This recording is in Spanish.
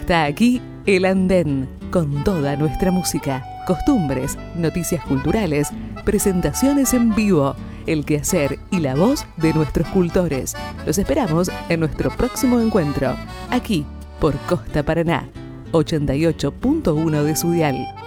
Está aquí El Andén, con toda nuestra música, costumbres, noticias culturales, presentaciones en vivo, el quehacer y la voz de nuestros cultores. Los esperamos en nuestro próximo encuentro, aquí por Costa Paraná, 88.1 de su dial.